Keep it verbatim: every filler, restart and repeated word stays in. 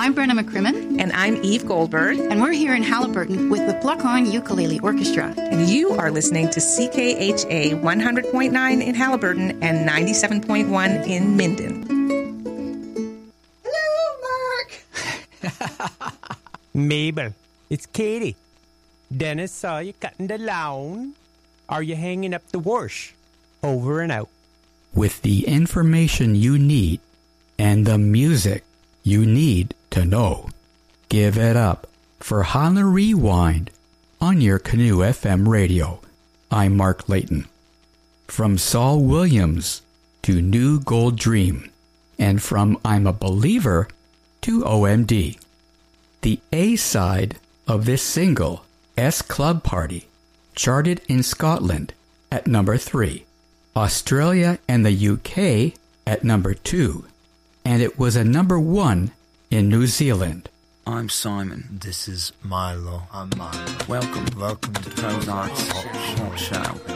I'm Brenna McCrimmon. And I'm Eve Goldberg. And we're here in Haliburton with the Pluck-On Ukulele Orchestra. And you are listening to C K H A one hundred point nine in Haliburton and ninety-seven point one in Minden. Hello, Mark. Mabel, it's Katie. Dennis saw you cutting the lawn. Are you hanging up the wash? Over and out. With the information you need and the music you need to know, give it up for Hana Rewind on your Canoe F M radio. I'm Mark Layton. From Saul Williams to New Gold Dream, and from I'm a Believer to O M D. The A-side of this single, S Club Party, charted in Scotland at number three, Australia and the U K at number two, and it was a number one in New Zealand. I'm Simon. This is Milo. I'm Milo. Welcome. Welcome to Tonight's Hot Show.